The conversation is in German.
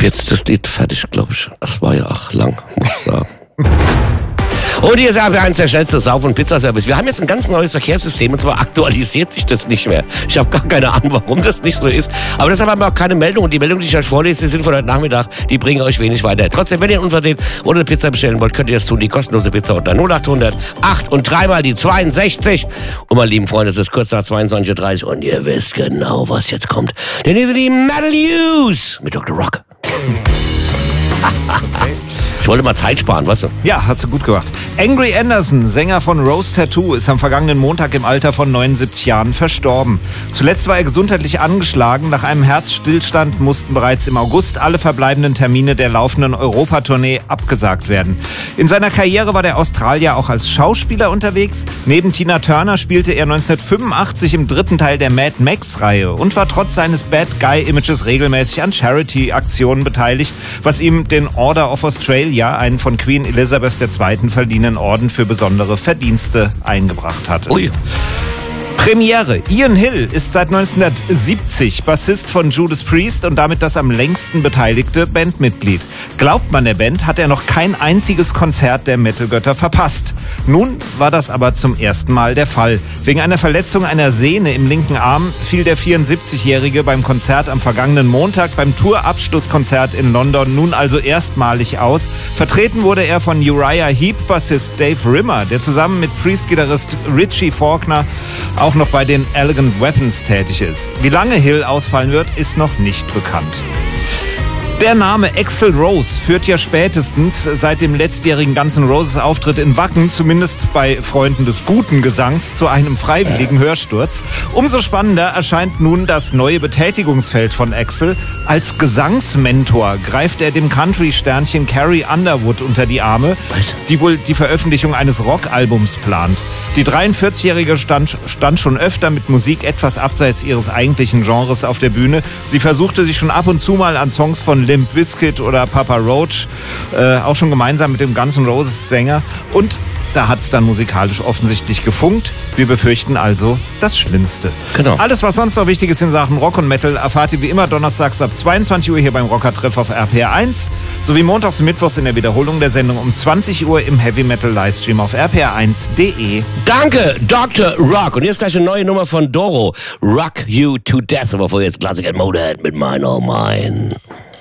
habe jetzt das Lied fertig, glaube ich. Das war ja auch lang, muss ich sagen. Und hier ist RPR1 der schnellste Sauf- und Pizzaservice. Wir haben jetzt ein ganz neues Verkehrssystem und zwar aktualisiert sich das nicht mehr. Ich habe gar keine Ahnung, warum das nicht so ist. Aber deshalb haben wir auch keine Meldung. Und die Meldungen, die ich euch vorlese, die sind von heute Nachmittag. Die bringen euch wenig weiter. Trotzdem, wenn ihr unversehen ohne eine Pizza bestellen wollt, könnt ihr das tun. Die kostenlose Pizza unter 0800 8 und 3 mal die 62. Und meine lieben Freunde, es ist kurz nach 22.30 Uhr und ihr wisst genau, was jetzt kommt. Denn hier sind die Metal News mit Dr. Rock. Okay. Ich wollte mal Zeit sparen, weißt du? Ja, hast du gut gemacht. Angry Anderson, Sänger von Rose Tattoo, ist am vergangenen Montag im Alter von 79 Jahren verstorben. Zuletzt war er gesundheitlich angeschlagen. Nach einem Herzstillstand mussten bereits im August alle verbleibenden Termine der laufenden Europatournee abgesagt werden. In seiner Karriere war der Australier auch als Schauspieler unterwegs. Neben Tina Turner spielte er 1985 im dritten Teil der Mad Max-Reihe und war trotz seines Bad Guy-Images regelmäßig an Charity-Aktionen beteiligt, was ihm den Order of Australia, einen von Queen Elizabeth II. Verliehenen Orden für besondere Verdienste, eingebracht hatte. Ui. Premiere. Ian Hill ist seit 1970 Bassist von Judas Priest und damit das am längsten beteiligte Bandmitglied. Glaubt man der Band, hat er noch kein einziges Konzert der Metal-Götter verpasst. Nun war das aber zum ersten Mal der Fall. Wegen einer Verletzung einer Sehne im linken Arm fiel der 74-Jährige beim Konzert am vergangenen Montag beim Tourabschlusskonzert in London nun also erstmalig aus. Vertreten wurde er von Uriah Heep-Bassist Dave Rimmer, der zusammen mit Priest-Gitarrist Richie Faulkner auch noch bei den Elegant Weapons tätig ist. Wie lange Hill ausfallen wird, ist noch nicht bekannt. Der Name Axl Rose führt ja spätestens seit dem letztjährigen Guns N' Roses Auftritt in Wacken, zumindest bei Freunden des guten Gesangs, zu einem freiwilligen Hörsturz. Umso spannender erscheint nun das neue Betätigungsfeld von Axl. Als Gesangsmentor greift er dem Country-Sternchen Carrie Underwood unter die Arme, die wohl die Veröffentlichung eines Rockalbums plant. Die 43-Jährige stand schon öfter mit Musik etwas abseits ihres eigentlichen Genres auf der Bühne. Sie versuchte sich schon ab und zu mal an Songs von Limp Bizkit oder Papa Roach, auch schon gemeinsam mit dem Guns N' Roses Sänger. Und da hat es dann musikalisch offensichtlich gefunkt. Wir befürchten also das Schlimmste. Genau. Alles, was sonst noch wichtig ist in Sachen Rock und Metal, erfahrt ihr wie immer donnerstags ab 22 Uhr hier beim Rocker-Treff auf RPR1 sowie montags und mittwochs in der Wiederholung der Sendung um 20 Uhr im Heavy Metal Livestream auf rpr1.de. Danke, Dr. Rock. Und hier ist gleich eine neue Nummer von Doro. Rock You to Death. Aber vorher jetzt Classic at Motorhead mit Mine, oh Mine.